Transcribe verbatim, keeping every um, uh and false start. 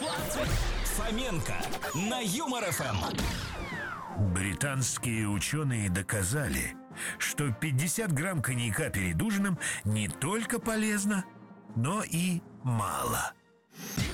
Фоменко на Юмор эф эм. Британские ученые доказали, что пятьдесят грамм коньяка перед ужином не только полезно, но и мало.